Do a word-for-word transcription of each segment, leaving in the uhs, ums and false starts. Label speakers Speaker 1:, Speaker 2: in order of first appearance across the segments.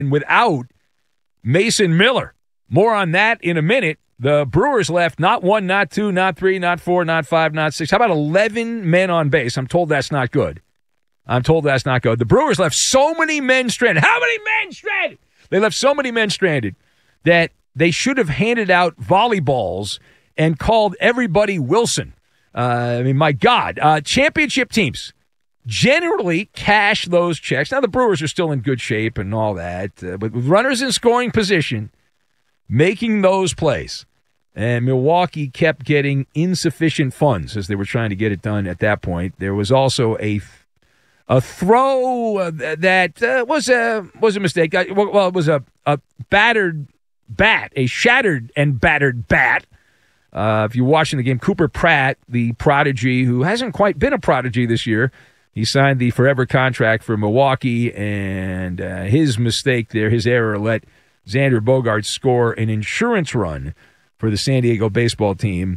Speaker 1: without Mason Miller. More on that in a minute. The Brewers left not one, not two, not three, not four, not five, not six. How about eleven men on base? I'm told that's not good. I'm told that's not good. The Brewers left so many men stranded. How many men stranded? They left so many men stranded that they should have handed out volleyballs and called everybody Wilson. Uh, I mean, my God. Uh, championship teams generally cash those checks. Now, the Brewers are still in good shape and all that, uh, but with runners in scoring position, making those plays. And Milwaukee kept getting insufficient funds as they were trying to get it done at that point. There was also a a throw that uh, was a was a mistake. Well, it was a, a battered bat, a shattered and battered bat. Uh, if you're watching the game, Cooper Pratt, the prodigy who hasn't quite been a prodigy this year, he signed the forever contract for Milwaukee, and uh, his mistake there, his error, let Xander Bogaerts score an insurance run for the San Diego baseball team,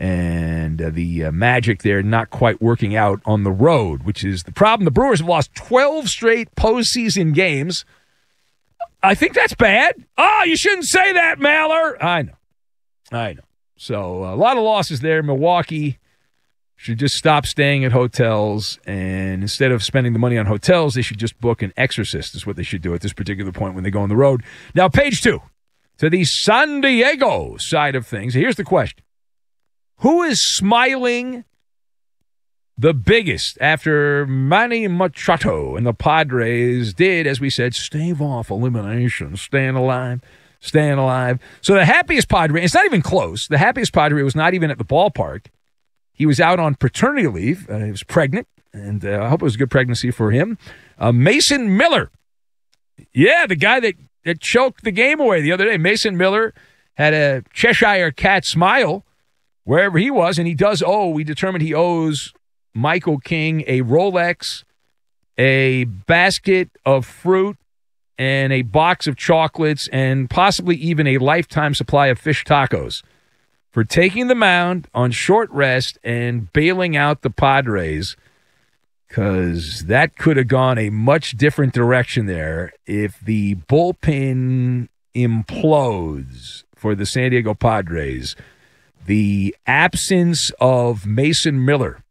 Speaker 1: and uh, the uh, magic there not quite working out on the road, which is the problem. The Brewers have lost twelve straight postseason games. I think that's bad. Oh, you shouldn't say that, Maller. I know. I know. So a lot of losses there. Milwaukee should just stop staying at hotels, and instead of spending the money on hotels, they should just book an exorcist is what they should do at this particular point when they go on the road. Now, page two, to the San Diego side of things. Here's the question. Who is smiling the biggest after Manny Machado and the Padres did, as we said, stave off elimination, staying alive, staying alive. So the happiest Padre, it's not even close. The happiest Padre was not even at the ballpark. He was out on paternity leave. Uh, he was pregnant, and uh, I hope it was a good pregnancy for him. Uh, Mason Miller. Yeah, the guy that, that choked the game away the other day. Mason Miller had a Cheshire Cat smile wherever he was, and he does owe, we determined he owes Michael King a Rolex, a basket of fruit, and a box of chocolates, and possibly even a lifetime supply of fish tacos for taking the mound on short rest and bailing out the Padres, because that could have gone a much different direction there if the bullpen implodes for the San Diego Padres. The absence of Mason Miller,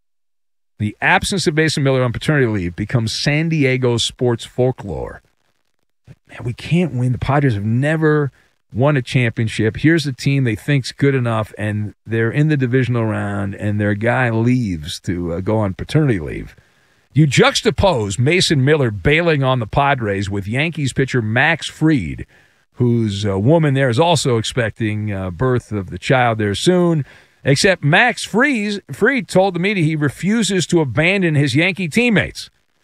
Speaker 1: the absence of Mason Miller on paternity leave becomes San Diego sports folklore. Man, we can't win. The Padres have never won a championship. Here's a team they think's good enough, and they're in the divisional round, and their guy leaves to uh, go on paternity leave. You juxtapose Mason Miller bailing on the Padres with Yankees pitcher Max Fried, whose uh, woman there is also expecting uh, birth of the child there soon, except Max Fried, Fried told the media he refuses to abandon his Yankee teammates,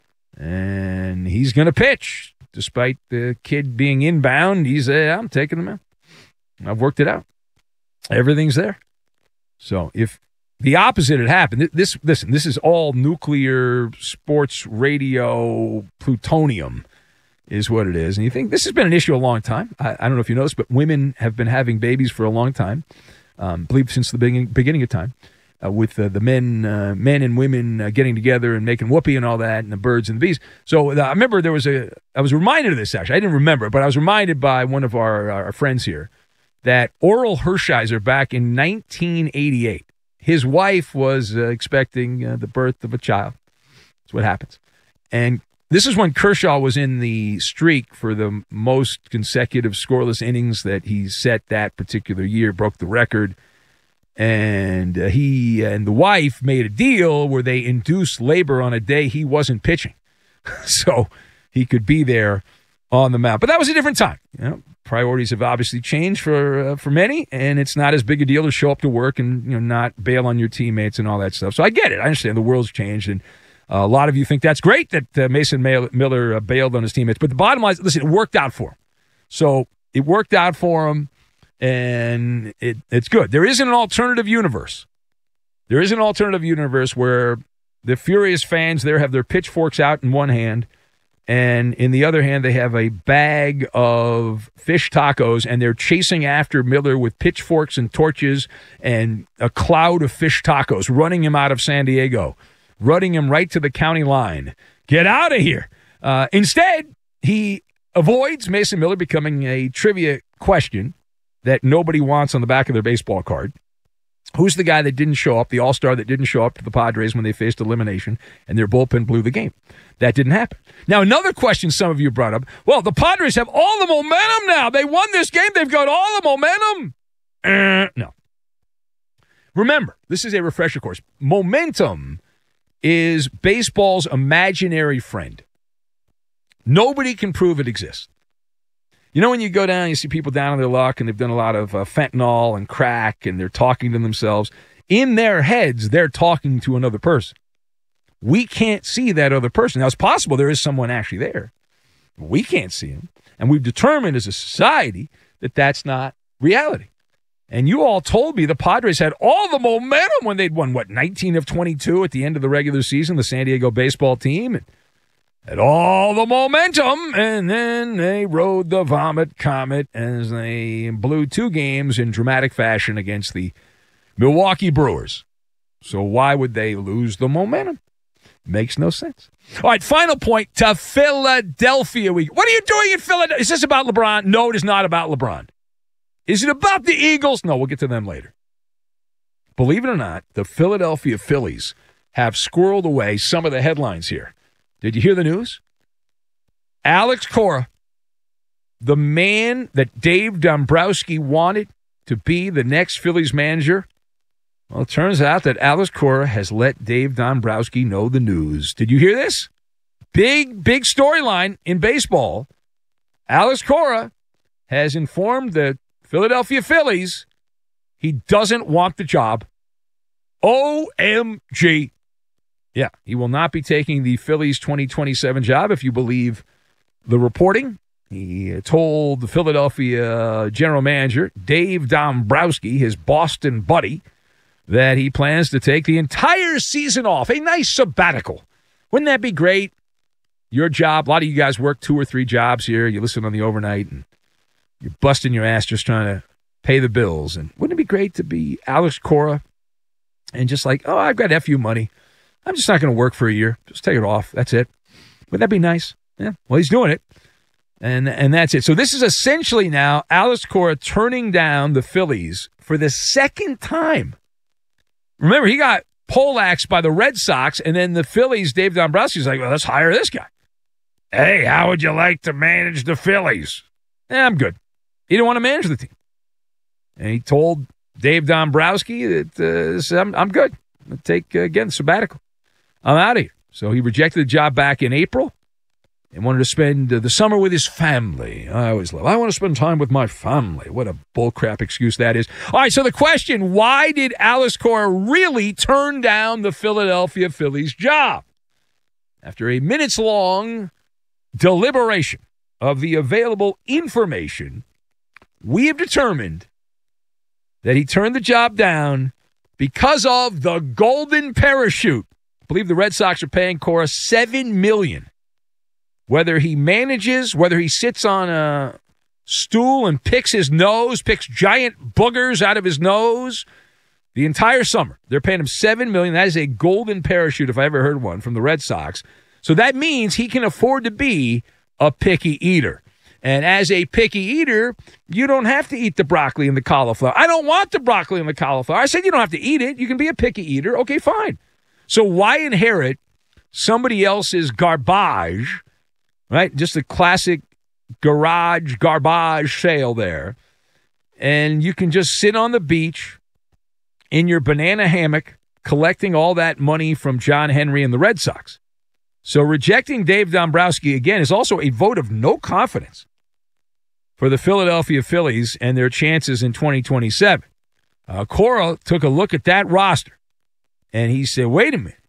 Speaker 1: and he's going to pitch. Despite the kid being inbound, he's, uh, I'm taking him out. I've worked it out. Everything's there. So if the opposite had happened, this, listen, this is all nuclear sports radio plutonium is what it is. And you think this has been an issue a long time. I, I don't know if you noticed, but women have been having babies for a long time. Um, I believe since the beginning, beginning of time. Uh, with uh, the men uh, men and women uh, getting together and making whoopee and all that, and the birds and the bees. So uh, I remember there was a, I was reminded of this, actually. I didn't remember, but I was reminded by one of our, our friends here that Oral Hershiser back in nineteen eighty-eight, his wife was uh, expecting uh, the birth of a child. That's what happens. And this is when Kershaw was in the streak for the most consecutive scoreless innings that he set that particular year, broke the record. And uh, he and the wife made a deal where they induced labor on a day he wasn't pitching. So he could be there on the mound. But that was a different time. You know, priorities have obviously changed for uh, for many, and it's not as big a deal to show up to work and, you know, not bail on your teammates and all that stuff. So I get it. I understand the world's changed, and uh, a lot of you think that's great that uh, Mason Miller uh, bailed on his teammates. But the bottom line is, listen, it worked out for him. So it worked out for him. And it, it's good. There isn't an alternative universe. There is an alternative universe where the furious fans there have their pitchforks out in one hand, and in the other hand, they have a bag of fish tacos, and they're chasing after Miller with pitchforks and torches and a cloud of fish tacos, running him out of San Diego, running him right to the county line. Get out of here. Uh, instead, he avoids Mason Miller becoming a trivia question that nobody wants on the back of their baseball card. Who's the guy that didn't show up, the all-star that didn't show up to the Padres when they faced elimination and their bullpen blew the game? That didn't happen. Now, another question some of you brought up, well, the Padres have all the momentum now. They won this game. They've got all the momentum. Uh, no. Remember, this is a refresher course. Momentum is baseball's imaginary friend. Nobody can prove it exists. You know when you go down, you see people down on their luck, and they've done a lot of uh, fentanyl and crack, and they're talking to themselves. In their heads, they're talking to another person. We can't see that other person. Now, it's possible there is someone actually there. We can't see him. And we've determined as a society that that's not reality. And you all told me the Padres had all the momentum when they'd won, what, nineteen of twenty-two at the end of the regular season, the San Diego baseball team, and had all the momentum, and then they rode the vomit comet as they blew two games in dramatic fashion against the Milwaukee Brewers. So why would they lose the momentum? Makes no sense. All right, final point to Philadelphia. We, what are you doing in Philadelphia? Is this about LeBron? No, it is not about LeBron. Is it about the Eagles? No, we'll get to them later. Believe it or not, the Philadelphia Phillies have squirreled away some of the headlines here. Did you hear the news? Alex Cora, the man that Dave Dombrowski wanted to be the next Phillies manager. Well, it turns out that Alex Cora has let Dave Dombrowski know the news. Did you hear this? Big, big storyline in baseball. Alex Cora has informed the Philadelphia Phillies he doesn't want the job. O M G. Yeah, he will not be taking the Phillies twenty twenty-seven job, if you believe the reporting. He told the Philadelphia general manager, Dave Dombrowski, his Boston buddy, that he plans to take the entire season off, a nice sabbatical. Wouldn't that be great? Your job, a lot of you guys work two or three jobs here. You listen on the overnight, and you're busting your ass just trying to pay the bills. And wouldn't it be great to be Alex Cora and just like, oh, I've got F U money. I'm just not going to work for a year. Just take it off. That's it. Would that be nice? Yeah. Well, he's doing it. And and that's it. So this is essentially now Alex Cora turning down the Phillies for the second time. Remember, he got poleaxed by the Red Sox, and then the Phillies, Dave Dombrowski's like, well, let's hire this guy. Hey, how would you like to manage the Phillies? Eh, I'm good. He didn't want to manage the team. And he told Dave Dombrowski that uh, I'm, I'm good. I'll take, uh, again, sabbatical. I'm out of here. So he rejected the job back in April and wanted to spend uh, the summer with his family. I always love, I want to spend time with my family. What a bullcrap excuse that is. All right, so the question, why did Alex Cora really turn down the Philadelphia Phillies job? After a minutes-long deliberation of the available information, we have determined that he turned the job down because of the golden parachute. I believe the Red Sox are paying Cora seven million dollars. Whether he manages, whether he sits on a stool and picks his nose, picks giant boogers out of his nose, the entire summer, they're paying him seven million dollars. That is a golden parachute, if I ever heard one, from the Red Sox. So that means he can afford to be a picky eater. And as a picky eater, you don't have to eat the broccoli and the cauliflower. I don't want the broccoli and the cauliflower. I said you don't have to eat it. You can be a picky eater. Okay, fine. So why inherit somebody else's garbage, right? Just a classic garage garbage sale there. And you can just sit on the beach in your banana hammock collecting all that money from John Henry and the Red Sox. So rejecting Dave Dombrowski, again, is also a vote of no confidence for the Philadelphia Phillies and their chances in twenty twenty-seven. Uh, Cora took a look at that roster, and he said, wait a minute.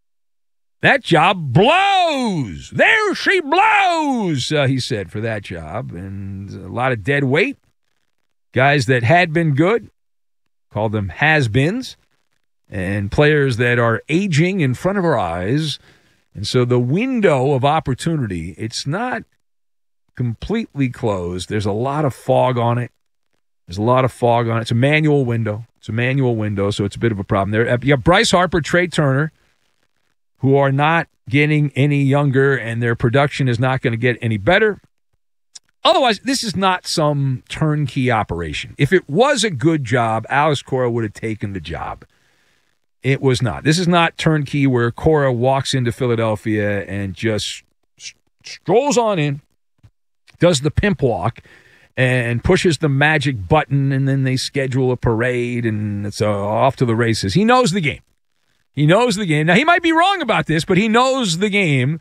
Speaker 1: That job blows. There she blows, uh, he said, for that job. And a lot of dead weight. Guys that had been good, called them has-beens, and players that are aging in front of our eyes. And so the window of opportunity, it's not completely closed. There's a lot of fog on it. There's a lot of fog on it. It's a manual window. It's a manual window, so it's a bit of a problem there. You have Bryce Harper, Trey Turner, who are not getting any younger, and their production is not going to get any better. Otherwise, this is not some turnkey operation. If it was a good job, Alex Cora would have taken the job. It was not. This is not turnkey where Cora walks into Philadelphia and just strolls on in, does the pimp walk, and pushes the magic button, and then they schedule a parade, and it's uh, off to the races. He knows the game. He knows the game. Now, he might be wrong about this, but he knows the game.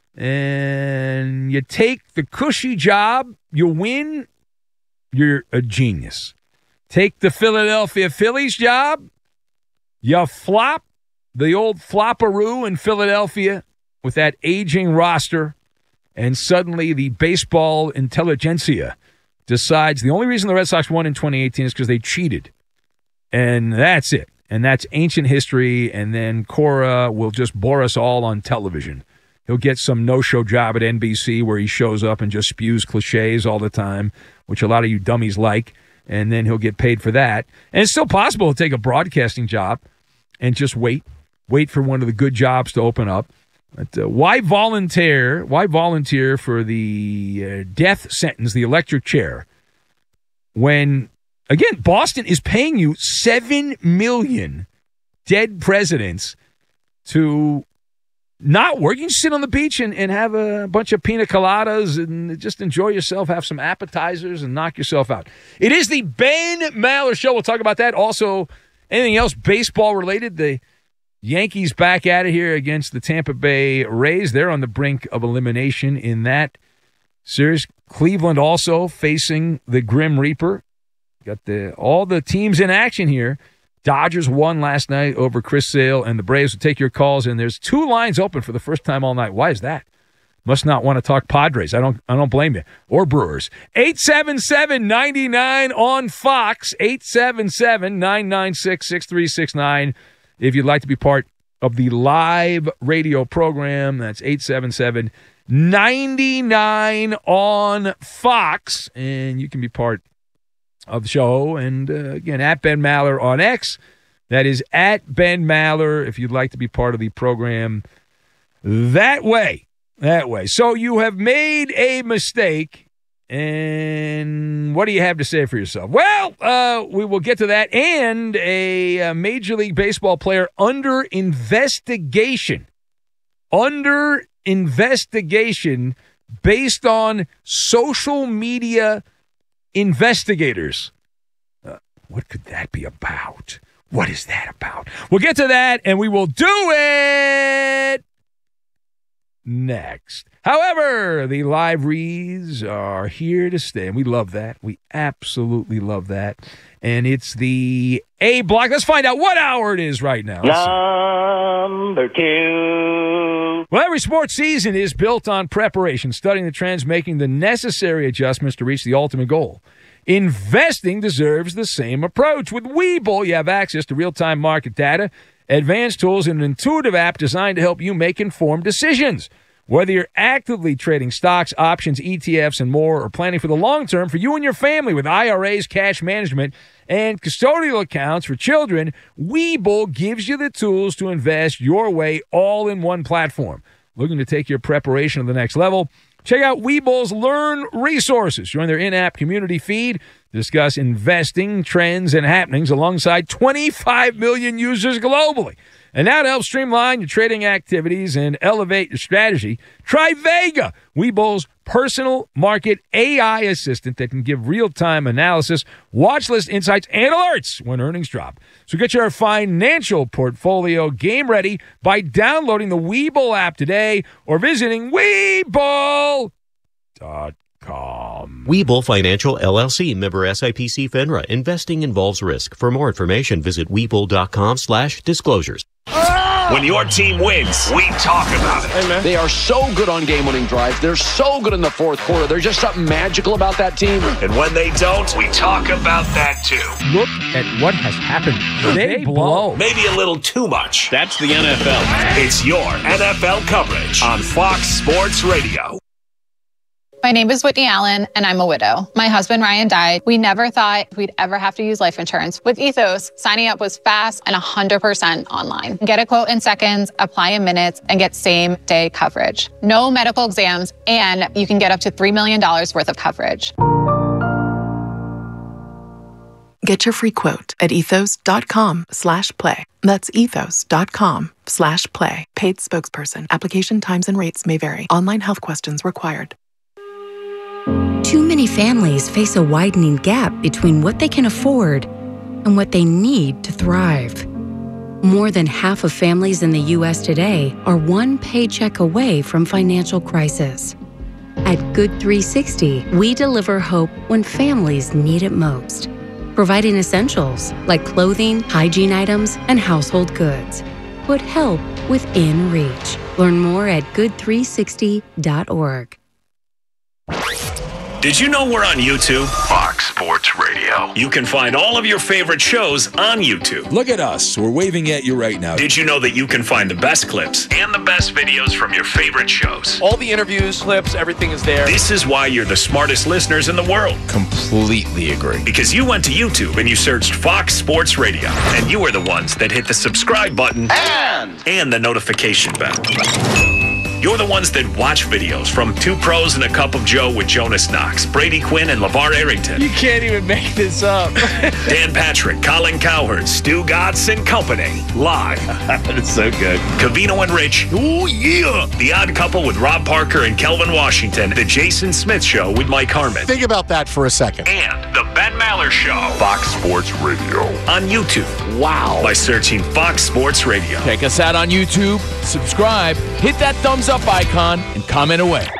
Speaker 1: And you take the cushy job, you win, you're a genius. Take the Philadelphia Phillies job, you flop, the old flopperoo in Philadelphia with that aging roster, and suddenly the baseball intelligentsia decides the only reason the Red Sox won in twenty eighteen is because they cheated. And that's it. And that's ancient history, and then Cora will just bore us all on television. He'll get some no-show job at N B C where he shows up and just spews cliches all the time, which a lot of you dummies like, and then he'll get paid for that. And it's still possible to take a broadcasting job and just wait, wait for one of the good jobs to open up. But, uh, why volunteer? Why volunteer for the uh, death sentence, the electric chair, when, again, Boston is paying you seven million dead presidents to not work? You can sit on the beach and, and have a bunch of pina coladas and just enjoy yourself, have some appetizers, and knock yourself out. It is the Ben Maller Show. We'll talk about that. Also, anything else baseball related? The Yankees back at it here against the Tampa Bay Rays. They're on the brink of elimination in that series. Cleveland also facing the Grim Reaper. Got the all the teams in action here. Dodgers won last night over Chris Sale, and the Braves will take your calls. And there's two lines open for the first time all night. Why is that? Must not want to talk Padres. I don't I don't blame you. Or Brewers. eight seven seven, nine nine on Fox. eight seven seven, nine nine six, six three six nine. If you'd like to be part of the live radio program, that's eight seven seven, nine nine on Fox. And you can be part of the show. And, uh, again, at Ben Maller on X. That is at Ben Maller if you'd like to be part of the program that way. That way. So you have made a mistake, and what do you have to say for yourself? Well, uh, we will get to that. And a, a Major League Baseball player under investigation. Under investigation based on social media investigators. Uh, what could that be about? What is that about? We'll get to that, and we will do it next. However, the live reads are here to stay, and we love that. We absolutely love that. And it's the A block. Let's find out what hour it is right now.
Speaker 2: Number two.
Speaker 1: Well, every sports season is built on preparation, studying the trends, making the necessary adjustments to reach the ultimate goal. Investing deserves the same approach. With Webull, you have access to real-time market data, advanced tools, and an intuitive app designed to help you make informed decisions. Whether you're actively trading stocks, options, E T Fs, and more, or planning for the long term for you and your family with I R As, cash management, and custodial accounts for children, Webull gives you the tools to invest your way all in one platform. Looking to take your preparation to the next level? Check out Webull's Learn resources. Join their in-app community feed. Discuss investing, trends, and happenings alongside twenty-five million users globally. And now to help streamline your trading activities and elevate your strategy, try Vega, Webull's personal market A I assistant that can give real-time analysis, watch list insights, and alerts when earnings drop. So get your financial portfolio game ready by downloading the Webull app today or visiting Webull dot com.
Speaker 3: Webull Financial, L L C, member S I P C FINRA. Investing involves risk. For more information, visit Webull dot com slash disclosures.
Speaker 4: When your team wins, we talk about it.
Speaker 5: Hey, they are so good on game-winning drives. They're so good in the fourth quarter. There's just something magical about that team.
Speaker 4: And when they don't, we talk about that too.
Speaker 1: Look at what has happened. They, they blow.
Speaker 4: Maybe a little too much.
Speaker 6: That's the N F L.
Speaker 4: It's your N F L coverage on Fox Sports Radio.
Speaker 6: My name is Whitney Allen, and I'm a widow. My husband, Ryan, died. We never thought we'd ever have to use life insurance. With Ethos, signing up was fast and one hundred percent online. Get a quote in seconds, apply in minutes, and get same-day coverage. No medical exams, and you can get up to three million dollars worth of coverage.
Speaker 7: Get your free quote at ethos.com slash play. That's ethos.com slash play. Paid spokesperson. Application times and rates may vary. Online health questions required.
Speaker 8: Too many families face a widening gap between what they can afford and what they need to thrive. More than half of families in the U S today are one paycheck away from financial crisis. At Good three sixty, we deliver hope when families need it most, providing essentials like clothing, hygiene items, and household goods. Put help within reach. Learn more at good three sixty dot org.
Speaker 4: Did you know we're on YouTube? Fox Sports Radio. You can find all of your favorite shows on YouTube.
Speaker 9: Look at us. We're waving at you right now.
Speaker 4: Did you know that you can find the best clips and the best videos from your favorite shows?
Speaker 10: All the interviews, clips, everything is there.
Speaker 4: This is why you're the smartest listeners in the world.
Speaker 9: Completely agree.
Speaker 4: Because you went to YouTube and you searched Fox Sports Radio, and you are the ones that hit the subscribe button
Speaker 5: And,
Speaker 4: and the notification bell. You're the ones that watch videos from Two Pros and a Cup of Joe with Jonas Knox, Brady Quinn, and LeVar Arrington.
Speaker 10: You can't even make this up.
Speaker 4: Dan Patrick, Colin Cowherd, Stu Gatz and Company. Live.
Speaker 10: That is so good.
Speaker 4: Covino and Rich. Oh, yeah. The Odd Couple with Rob Parker and Kelvin Washington. The Jason Smith Show with Mike Harmon.
Speaker 11: Think about that for a second.
Speaker 4: And The Ben Maller Show. Fox Sports Radio. On YouTube.
Speaker 10: Wow.
Speaker 4: By searching Fox Sports Radio.
Speaker 10: Check us out on YouTube. Subscribe. Hit that thumbs up icon and comment away.